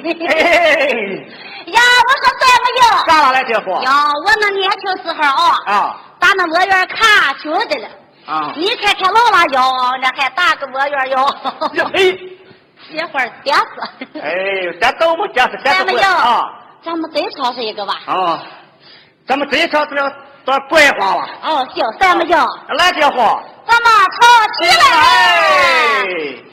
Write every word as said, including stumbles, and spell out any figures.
呀，我说怎么样？ 啥了来这货？ 呀，我那年轻时候啊， 啊， 打那鹅园看球的了。 啊， 你看看老辣椒，那还打个鹅园哟。 嘿， 这会儿点死。 哎，这都不点死，点死不啊？ 咱们再尝试一个吧。 啊，咱们再尝试了多白花吧。 哦，行，咱们要来这货， 咱们唱起来。